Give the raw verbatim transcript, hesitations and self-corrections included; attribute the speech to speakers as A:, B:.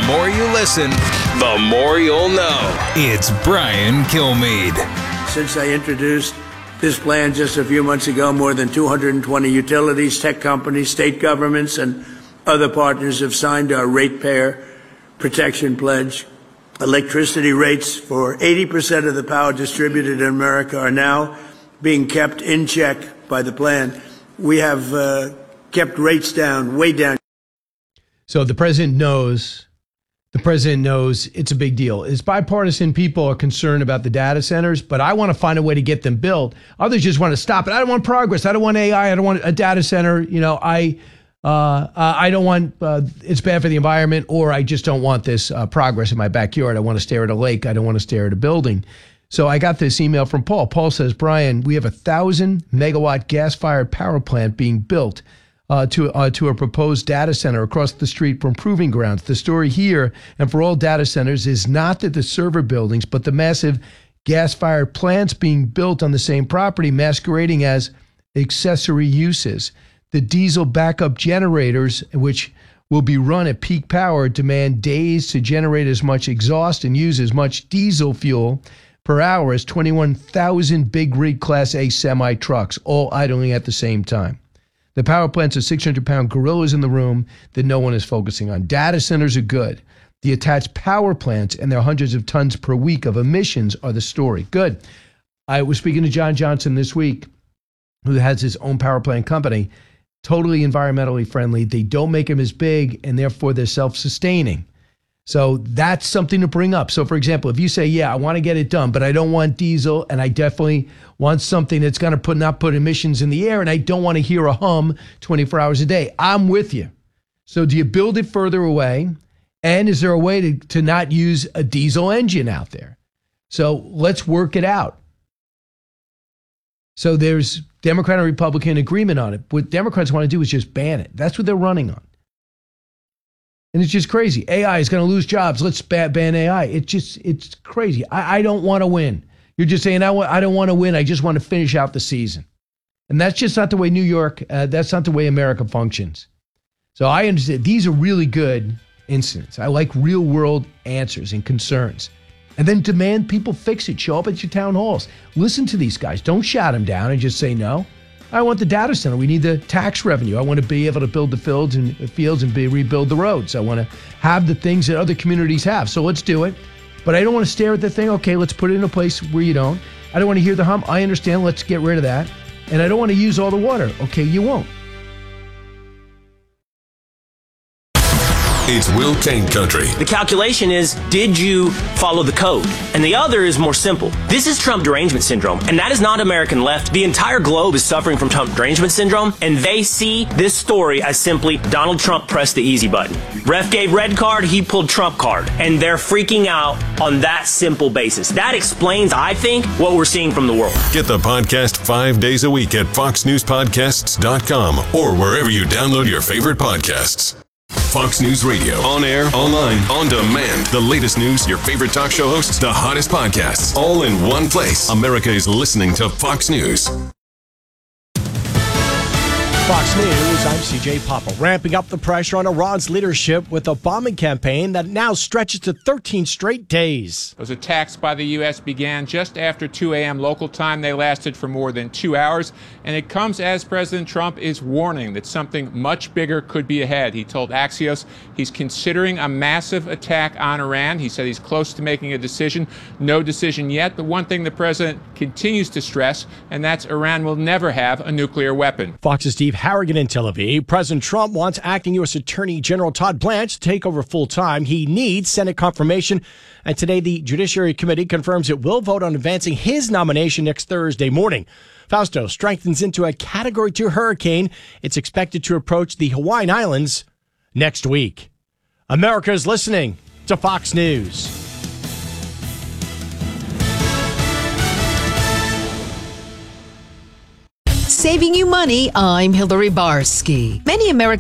A: more you listen, the more you'll know. It's Brian Kilmeade.
B: Since I introduced this plan just a few months ago, more than two hundred twenty utilities, tech companies, state governments, and other partners have signed our ratepayer protection pledge. Electricity rates for eighty percent of the power distributed in America are now being kept in check by the plan. We have uh, kept rates down, way down.
C: So the president knows, the president knows it's a big deal. It's bipartisan. People are concerned about the data centers, but I want to find a way to get them built. Others just want to stop it. I don't want progress. I don't want A I. I don't want a data center. You know, I, uh, uh, I don't want, uh, it's bad for the environment, or I just don't want this uh, progress in my backyard. I want to stare at a lake. I don't want to stare at a building. So I got this email from Paul. Paul says, Brian, we have a thousand megawatt gas-fired power plant being built Uh, to uh, to a proposed data center across the street from Proving Grounds. The story here, and for all data centers, is not that the server buildings, but the massive gas-fired plants being built on the same property masquerading as accessory uses. The diesel backup generators, which will be run at peak power, demand days to generate as much exhaust and use as much diesel fuel per hour as twenty-one thousand big rig Class A semi-trucks, all idling at the same time. The power plants are six hundred pound gorillas in the room that no one is focusing on. Data centers are good. The attached power plants and their hundreds of tons per week of emissions are the story. Good. I was speaking to John Johnson this week, who has his own power plant company, totally environmentally friendly. They don't make them as big, and therefore they're self-sustaining. So that's something to bring up. So, for example, if you say, yeah, I want to get it done, but I don't want diesel, and I definitely want something that's going to put not put emissions in the air, and I don't want to hear a hum twenty-four hours a day, I'm with you. So do you build it further away? And is there a way to, to not use a diesel engine out there? So let's work it out. So there's Democrat and Republican agreement on it. What Democrats want to do is just ban it. That's what they're running on. And it's just crazy. A I is going to lose jobs. Let's ban A I. It's just, it's crazy. I, I don't want to win. You're just saying, I, w- I don't want to win. I just want to finish out the season. And that's just not the way New York, uh, that's not the way America functions. So I understand. These are really good incidents. I like real world answers and concerns. And then demand people fix it. Show up at your town halls. Listen to these guys. Don't shout them down and just say no. I want the data center. We need the tax revenue. I want to be able to build the fields and fields and be, rebuild the roads. I want to have the things that other communities have. So let's do it. But I don't want to stare at the thing. Okay, let's put it in a place where you don't. I don't want to hear the hum. I understand. Let's get rid of that. And I don't want to use all the water. Okay, you won't.
D: It's Will Cain Country.
E: The calculation is, did you follow the code? And the other is more simple. This is Trump derangement syndrome, and that is not American left. The entire globe is suffering from Trump derangement syndrome, and they see this story as simply Donald Trump pressed the easy button. Ref gave red card, he pulled Trump card, and they're freaking out on that simple basis. That explains, I think, what we're seeing from the world.
D: Get the podcast five days a week at fox news podcasts dot com or wherever you download your favorite podcasts. Fox News Radio. On air, online, on demand. The latest news, your favorite talk show hosts, the hottest podcasts, all in one place. America is listening to Fox News.
F: Fox News, I'm C J Papa. Ramping up the pressure on Iran's leadership with a bombing campaign that now stretches to thirteen straight days.
G: Those attacks by the U S began just after two a.m. local time. They lasted for more than two hours. And it comes as President Trump is warning that something much bigger could be ahead. He told Axios he's considering a massive attack on Iran. He said he's close to making a decision. No decision yet. But one thing the president continues to stress, and that's Iran will never have a nuclear weapon.
F: Fox's Steve Harrigan in Tel Aviv. President Trump wants acting U S Attorney General Todd Blanche to take over full time. He needs Senate confirmation. And today, the Judiciary Committee confirms it will vote on advancing his nomination next Thursday morning. Fausto strengthens into a Category two hurricane. It's expected to approach the Hawaiian Islands next week. America is listening to Fox News.
H: Saving you money, I'm Hillary Barsky. Many Americans